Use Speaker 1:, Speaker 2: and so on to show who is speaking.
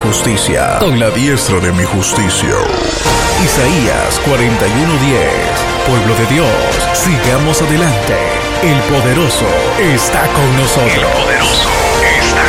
Speaker 1: justicia, con la diestra de mi justicia. Isaías 41:10. Pueblo de Dios, sigamos adelante. El poderoso está con nosotros. El poderoso está